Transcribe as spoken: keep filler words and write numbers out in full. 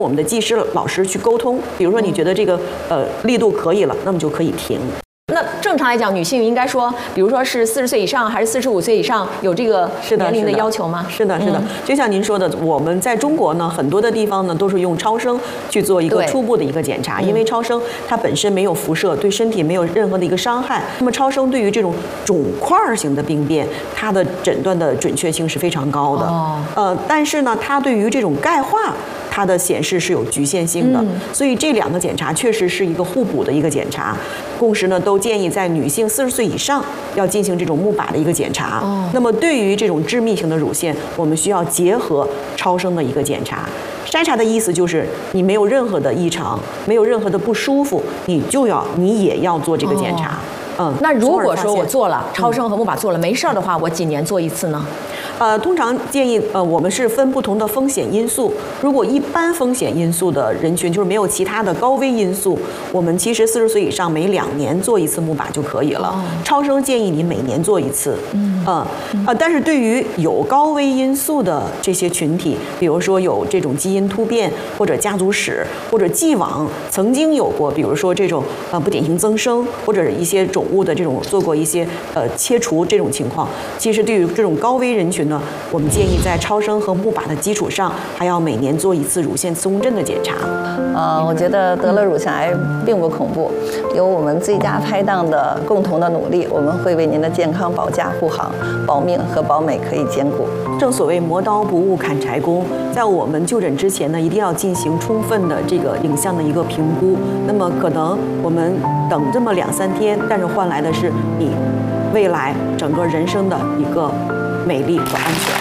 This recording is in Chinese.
我们的技师老师去沟通，比如说你觉得这个呃力度可以了，那么就可以停。 那正常来讲，女性应该说，比如说是四十岁以上还是四十五岁以上，有这个年龄的要求吗？ 是的，是的，嗯、就像您说的，我们在中国呢，很多的地方呢都是用超声去做一个初步的一个检查，因为超声它本身没有辐射，对身体没有任何的一个伤害。那么超声对于这种肿块型的病变，它的诊断的准确性是非常高的。哦、呃，但是呢，它对于这种钙化，它的显示是有局限性的，嗯、所以这两个检查确实是一个互补的一个检查。共识呢都建议在女性四十岁以上要进行这种钼靶的一个检查。哦、那么对于这种致密性的乳腺，我们需要结合超声的一个检查。筛查的意思就是你没有任何的异常，没有任何的不舒服，你就要你也要做这个检查。哦、嗯， 那如果说我做了超声和钼靶做了没事儿的话，我几年做一次呢？ 呃，通常建议呃，我们是分不同的风险因素。如果一般风险因素的人群，就是没有其他的高危因素，我们其实四十岁以上每两年做一次钼靶就可以了。哦、超声建议你每年做一次。嗯呃呃，但是对于有高危因素的这些群体，比如说有这种基因突变或者家族史，或者既往曾经有过，比如说这种呃不典型增生或者一些肿物的这种做过一些呃切除这种情况，其实对于这种高危人群呢，我们建议在超声和钼靶的基础上，还要每年做一次乳腺磁共振的检查。 呃，我觉得得了乳腺癌并不恐怖，有我们最佳拍档的共同的努力，我们会为您的健康保驾护航，保命和保美可以兼顾。 正所谓磨刀不误砍柴工，在我们就诊之前呢，一定要进行充分的这个影像的一个评估。那么可能我们等这么两三天，但是换来的是你未来整个人生的一个美丽和安全。